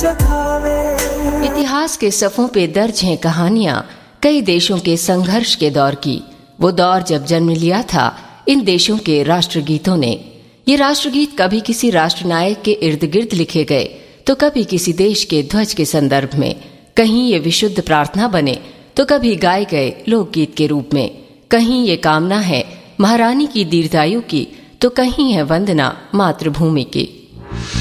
चखावे। इतिहास के सफ़ों पे दर्ज हैं कहानियां कई देशों के संघर्ष के दौर की। वो दौर जब जन्म लिया था इन देशों के राष्ट्रगीतों ने। ये राष्ट्रगीत कभी किसी राष्ट्रनायक के इर्द गिर्द लिखे गए तो कभी किसी देश के ध्वज के संदर्भ में। कहीं ये विशुद्ध प्रार्थना बने तो कभी गाए गए लोकगीत के रूप में। कहीं ये कामना है महारानी की दीर्घायु की तो कहीं है वंदना मातृभूमि की।